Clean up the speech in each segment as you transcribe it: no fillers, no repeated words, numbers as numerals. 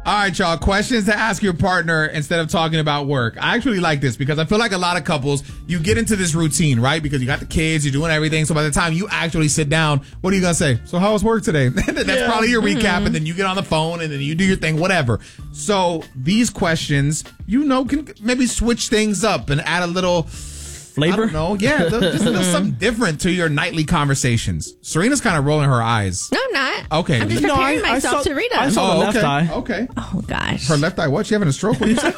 All right, y'all. Questions to ask your partner instead of talking about work. I actually like this because I feel like a lot of couples, you get into this routine, right? Because you got the kids, you're doing everything. So by the time you actually sit down, what are you going to say? So how was work today? That's probably your recap. And then you get on the phone and then you do your thing, whatever. So these questions, can maybe switch things up and add a little flavor? I don't know. Yeah, just a little something different to your nightly conversations. Serena's kind of rolling her eyes. No, I'm not. Okay. I'm just preparing myself to read them. I saw the left eye. Okay. Oh, gosh. Her left eye. What? She having a stroke? What you say?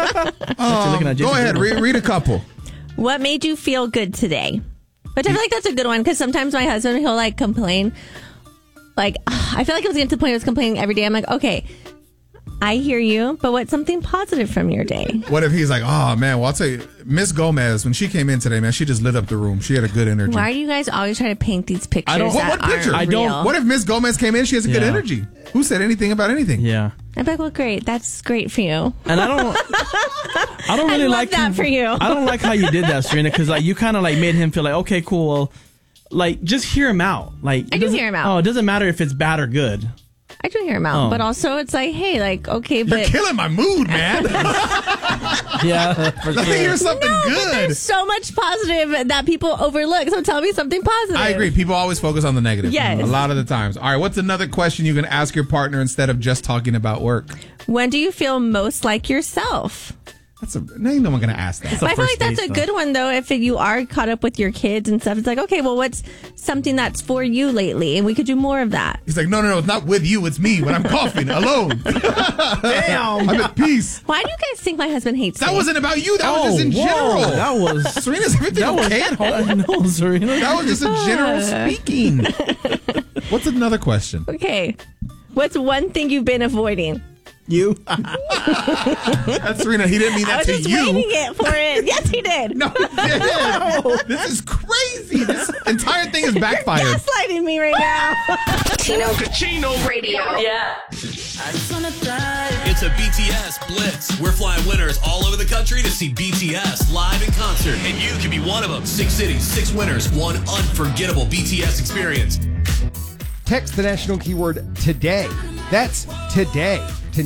Go ahead. Read a couple. What made you feel good today? Which I feel like that's a good one because sometimes my husband, he'll like complain. Like, I feel like it was getting to the point where he was complaining every day. I'm like, okay, I hear you, but what's something positive from your day? What if he's like, oh, man, well, I'll tell you, Miss Gomez, when she came in today, man, she just lit up the room. She had a good energy. Why do you guys always try to paint these pictures What picture? aren't real? What if Miss Gomez came in, she has a good energy? Who said anything about anything? Yeah. I'm like, well, great. That's great for you. And I don't really like that for you. I don't like how you did that, Serena, because like you kind of like made him feel like, okay, cool, well, like just hear him out. Like I do hear him out. Oh, it doesn't matter if it's bad or good. I do hear him out, but also it's like, hey, like, okay, but you're killing my mood, man. Yeah, for sure. Let me hear something good. But there's so much positive that people overlook. So tell me something positive. I agree. People always focus on the negative. Yes. A lot of the times. All right. What's another question you can ask your partner instead of just talking about work? When do you feel most like yourself? Ain't no one gonna ask that. I feel like that's a good one though. If you are caught up with your kids and stuff, it's like, okay, well, what's something that's for you lately, and we could do more of that. He's like, no, it's not with you. It's me when I'm coughing alone. Damn, I'm at peace. Why do you guys think my husband hates me? That wasn't about you. That was just in general. That was Serena's everything okay at home? No, Serena. That was just a general speaking. What's another question? Okay, what's one thing you've been avoiding? You. That's Serena. He didn't mean that to you. I was just waiting it for it. Yes, he did. No, he didn't. No. This is crazy. This entire thing is backfired. You're gaslighting me right now. Kachino Radio. Yeah. It's a BTS Blitz. We're flying winners all over the country to see BTS live in concert. And you can be one of them. 6 cities, 6 winners, one unforgettable BTS experience. Text the national keyword today. That's today to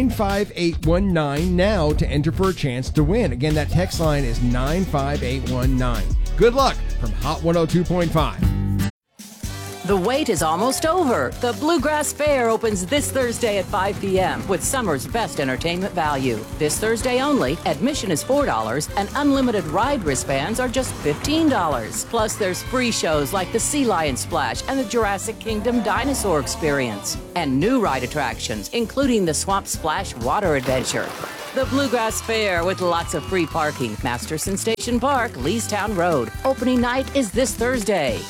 95819 now to enter for a chance to win. Again, that text line is 95819. Good luck from Hot 102.5. The wait is almost over. The Bluegrass Fair opens this Thursday at 5 p.m. with summer's best entertainment value. This Thursday only, admission is $4 and unlimited ride wristbands are just $15. Plus, there's free shows like the Sea Lion Splash and the Jurassic Kingdom Dinosaur Experience. And new ride attractions, including the Swamp Splash Water Adventure. The Bluegrass Fair with lots of free parking. Masterson Station Park, Leestown Road. Opening night is this Thursday.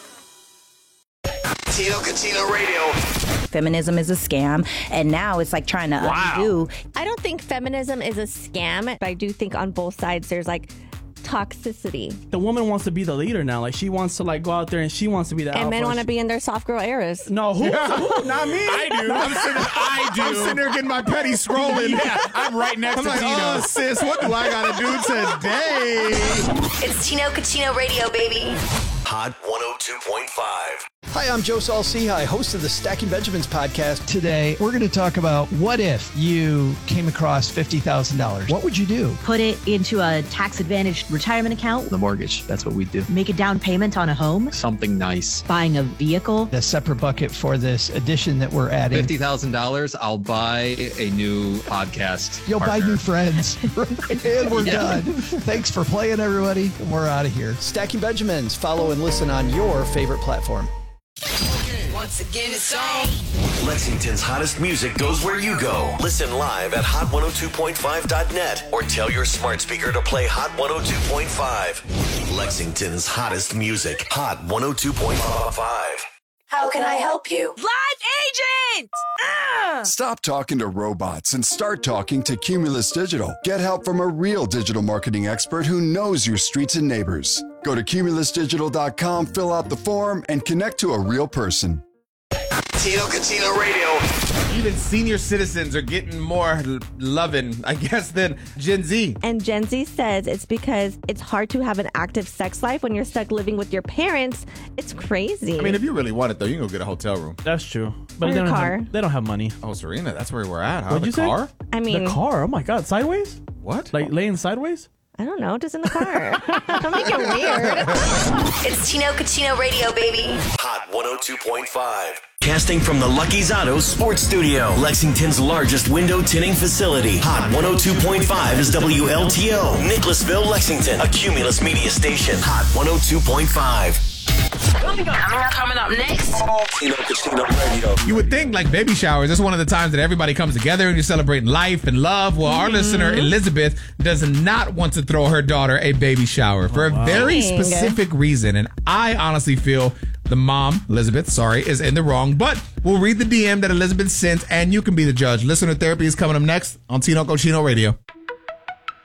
Kachino Radio. Feminism is a scam, and now it's like trying to undo. I don't think feminism is a scam, but I do think on both sides there's like toxicity. The woman wants to be the leader now. Like she wants to like go out there and she wants to be the alpha. And men want to be in their soft girl eras. No, who? Not me. I do. I'm sitting there getting my petty scrolling. Yeah, I'm right next to like, Tino. Oh, sis, what do I gotta do today? It's Tino Kachino Radio, baby. Hot 102.5. Hi, I'm Joe Saul-Sehy, host of the Stacking Benjamins podcast. Today, we're going to talk about what if you came across $50,000. What would you do? Put it into a tax-advantaged retirement account. The mortgage, that's what we do. Make a down payment on a home. Something nice. Buying a vehicle. A separate bucket for this addition that we're adding. $50,000, I'll buy a new podcast. You'll partner. buy new friends. And we're done. Thanks for playing, everybody. We're out of here. Stacking Benjamins. Follow and listen on your favorite platform. Once again, it's on. Lexington's hottest music goes where you go. Listen live at hot102.5.net or tell your smart speaker to play Hot 102.5. Lexington's hottest music. Hot 102.5. How can I help you? Live agent! Stop talking to robots and start talking to Cumulus Digital. Get help from a real digital marketing expert who knows your streets and neighbors. Go to cumulusdigital.com, fill out the form, and connect to a real person. Tino Kachino Radio. Even senior citizens are getting more loving, I guess, than Gen Z. And Gen Z says it's because it's hard to have an active sex life when you're stuck living with your parents. It's crazy. I mean, if you really want it, though, you can go get a hotel room. That's true. But Or they a don't car. have, they don't have money. Oh, Serena, that's where we're at, huh? What'd The you say? car? I mean, The car. Oh my God, sideways? What? Like laying sideways? I don't know, just in the car. Don't make it weird. It's Tino Cucino Radio, baby. Hot 102.5. Casting from the Lucky's Auto Sports Studio, Lexington's largest window tinting facility. Hot 102.5 is WLTO, Nicholasville, Lexington, a Cumulus media station. Hot 102.5. Coming up next. Tino Cucino Radio. You would think, like, baby showers, that's one of the times that everybody comes together and you're celebrating life and love. Well, our listener, Elizabeth, does not want to throw her daughter a baby shower for a very Dang. specific reason. And I honestly feel the mom, Elizabeth, is in the wrong. But we'll read the DM that Elizabeth sent, and you can be the judge. Listener therapy is coming up next on Tino Cucino Radio.